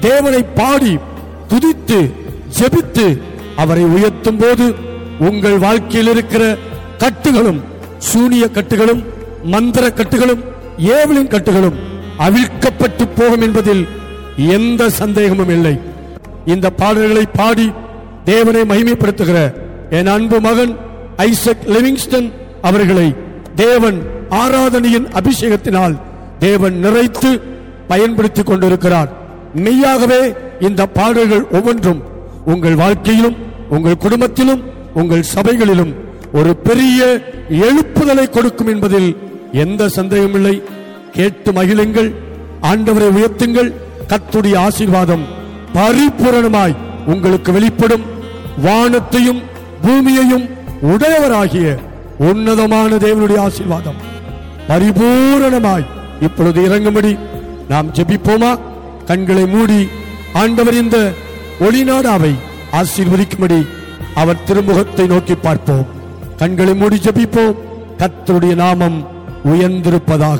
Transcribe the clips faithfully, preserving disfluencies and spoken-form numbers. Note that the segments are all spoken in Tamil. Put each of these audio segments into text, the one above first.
தேவனை பாடி துதித்து ஜெபித்து அவரை உயர்த்தும் போது உங்கள் வாழ்க்கையில் இருக்கிற கட்டுகளும், சூனிய கட்டுகளும், மந்திர கட்டுகளும், ஏவலின் கட்டுகளும் அவிழ்க்கப்பட்டு போகும் என்பதில் எந்த சந்தேகமும் இல்லை. இந்த பாடல்களை பாடி தேவனை மகிமைப்படுத்துகிற என் அன்பு மகன் ஐசக் லிவிங்ஸ்டன் அவர்களை தேவன் ஆராதனையின் அபிஷேகத்தினால் தேவன் நிறைத்து பயன்படுத்திக் கொண்டிருக்கிறார். மெய்யாகவே இந்த பாடல்கள் ஒவ்வொன்றும் உங்கள் வாழ்க்கையிலும், உங்கள் குடும்பத்திலும், உங்கள் சபைகளிலும் ஒரு பெரிய எழுப்புதலை கொடுக்கும் என்பதில் எந்த சந்தேகமில்லை. கேட்டு மகிழுங்கள், ஆண்டவரை உயர்த்துங்கள். கர்த்தருடைய ஆசீர்வாதம் பரிபூரணமாய் உங்களுக்கு வெளிப்படும். வானத்தையும் பூமியையும் உடையவராகிய உன்னதமான தேவனுடைய ஆசீர்வாதம் பரிபூரணமாய் இப்பொழுது இறங்கும்படி நாம் ஜெபிப்போமா? கண்களை மூடி ஆண்டவர் இந்த ஒளிநாடாவை ஆசீர்வதிக்கும்படி அவர் திருமுகத்தை நோக்கி பார்ப்போம். கண்களை மூடி ஜெபிப்போம். கர்த்தருடைய நாமம் உயர்ந்திருப்பதாக.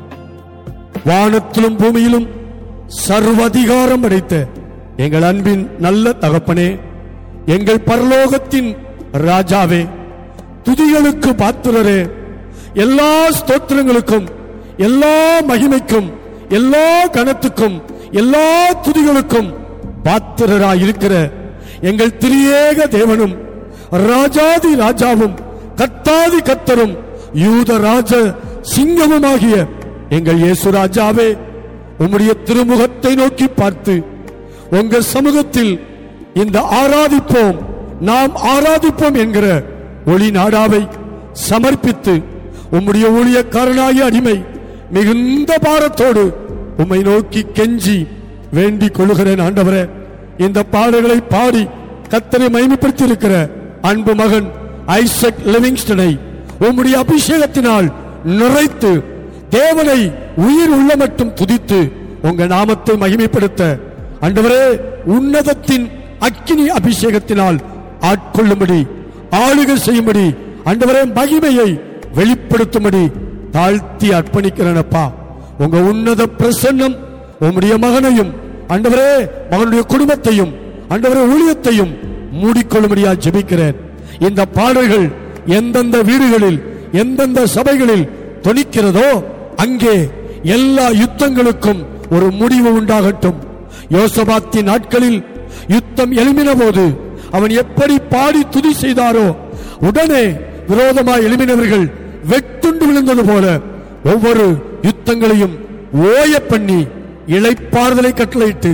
வானத்திலும் பூமியிலும் சர்வதிகாரம் படைத்த எங்கள் அன்பின் நல்ல தகப்பனே, எங்கள் பரலோகத்தின் ராஜாவே, துதிகளுக்கு பாத்திரரே, எல்லா ஸ்தோத்திரங்களுக்கும், எல்லா மகிமைக்கும், எல்லா கனத்துக்கும், எல்லா துதிகளுக்கும் பாத்திரராய் இருக்கிற எங்கள் திரியேக தேவனும் ராஜாதி ராஜாவும் கர்த்தாதி கர்த்தரும் யூத ராஜ சிங்கமுமாகிய எங்கள் இயேசு ராஜாவே, உம்முடைய திருமுகத்தை நோக்கி பார்த்து உங்க சமூகத்தில் இந்த ஆராதிப்போம், நாம் ஆராதிப்போம் என்கிற ஒளி நாடாவை சமர்ப்பித்து உம்முடைய ஊழியக்காரனாகிய அடிமை மிகுந்த பாரத்தோடு உம்மை நோக்கி கெஞ்சி வேண்டிக் கொள்கிறேன். ஆண்டவரே, இந்த பாடல்களை பாடி கர்த்தரை மகிமைப்படுத்தி இருக்கிற அன்பு மகன் ஐசக் லிவிங்ஸ்டனை உம்முடைய அபிஷேகத்தினால் நிறைத்து தேவனை உயிர் உள்ள மட்டும் துதித்து உங்க நாமத்தை மகிமைப்படுத்த ஆண்டவரே உன்னதத்தின் அக்கினி அபிஷேகத்தினால் ஆட்கொள்ளும்படி, ஆளுகை செய்யும்படி, ஆண்டவரே மகிமையை வெளிப்படுத்தும்படி தாழ்த்தி அர்ப்பணிக்கிறேனப்பா. உங்க உன்னத பிரசன்னம் உம்முடைய மகனையும், ஆண்டவரே மகனுடைய குடும்பத்தையும், ஆண்டவரே ஊழியத்தையும் மூடிக்கொள்ளும்படியா ஜெபிக்கிறேன். இந்த பாடல்கள் எந்தெந்த வீடுகளில், எந்தெந்த சபைகளில் தொனிக்கிறதோ அங்கே எல்லா யுத்தங்களுக்கும் ஒரு முடிவு உண்டாகட்டும். யோசபாத்தின் நாட்களில் யுத்தம் எழும்பின போது அவன் எப்படி பாடி துதி செய்தாரோ, உடனே விரோதமாய் எழும்பினவர்கள் வெட்டுண்டு விழுந்தது போல ஒவ்வொரு யுத்தங்களையும் ஓய பண்ணி இளைப்பாறுதலை கட்டளையிட்டு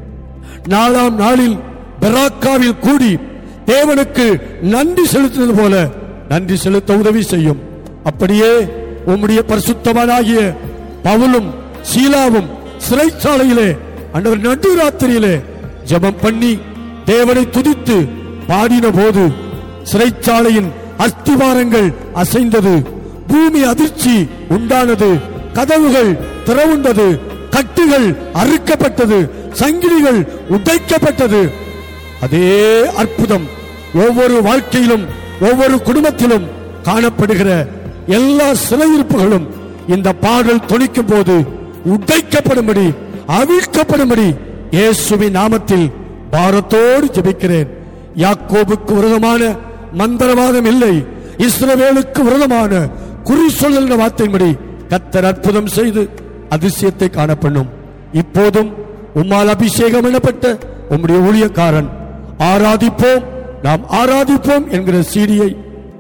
நாலாம் நாளில் பெராக்காவில் கூடி தேவனுக்கு நன்றி செலுத்தினது போல நன்றி செலுத்த உதவி செய்யும். அப்படியே உம்முடைய பரிசுத்தவானாகிய பவுலும் சீலாவும் சிறைச்சாலையிலே ஆண்டவர் நடுராத்திரியிலே ஜெபம் பண்ணி தேவனை துதித்து பாடின போது சிறைச்சாலையின் அஸ்திவாரங்கள் அசைந்தது, பூமி அதிர்ச்சி உண்டானது, கதவுகள் திறவுண்டது, கட்டுகள் அறுக்கப்பட்டது, சங்கிலிகள் உடைக்கப்பட்டது. அதே அற்புதம் ஒவ்வொரு வாழ்க்கையிலும், ஒவ்வொரு குடும்பத்திலும் காணப்படுகிற எல்லா சிறையிருப்புகளும் இந்த பாடல் தொனிக்கும் போது உடைக்கப்படும்படி, அவிழ்க்கப்படும்படி இயேசுவின் நாமத்தில் பாரத்தோடு ஜெபிக்கிறேன். யாக்கோபுக்கு விரோதமான மந்திரவாதம் இல்லை, இஸ்ரவேலுக்கு விரோதமான குறி சொல்லுகிற வார்த்தையின்படி கர்த்தர் அற்புதம் செய்து அதிசயத்தை காணப்பண்ணும். இப்போதும் உம்மால் அபிஷேகம் எனப்பட்ட உம்முடைய ஊழியக்காரன் ஆராதிப்போம், நாம் ஆராதிப்போம் என்கிற சீடியை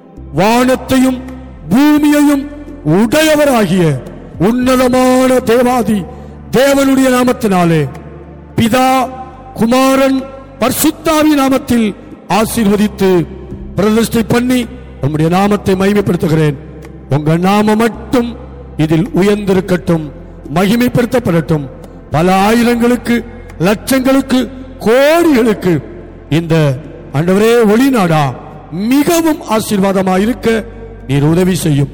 வானத்தையும் பூமியையும் உடையவராகிய உன்னதமான தேவாதி தேவனுடைய நாமத்தினாலே பிதா குமாரன் பரிசுத்தாவி நாமத்தில் ஆசீர்வதித்து பிரதிஷ்டை பண்ணி உம்முடைய நாமத்தை மகிமைப்படுத்துகிறேன். உங்க நாமம் மட்டும் இதில் உயர்ந்திருக்கட்டும், மகிமைப்படுத்தப்படட்டும். பல ஆயிரங்களுக்கு, லட்சங்களுக்கு, கோடிகளுக்கு இந்த ஆண்டவரே ஒளிநாடா மிகவும் ஆசீர்வாதமாயிருக்க நீர் உதவி செய்யும்.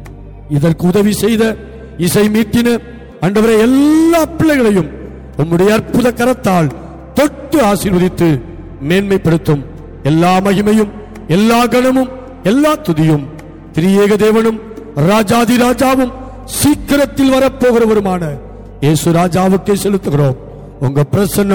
இதற்கு உதவி செய்த இசை மீட்டின ஆண்டவரே எல்லா பிள்ளைகளையும் உம்முடைய அற்புத கரத்தால் தொட்டு ஆசீர்வதித்து மேன்மைப்படுத்தும். எல்லா மகிமையும், எல்லா கணமும், எல்லா துதியும் திரியேக தேவனும் ராஜாதி ராஜாவும் சீக்கிரத்தில் வரப்போகிறவருமான இயேசு ராஜாவுக்கே செலுத்துகிறோம். உங்க பிரசன்ன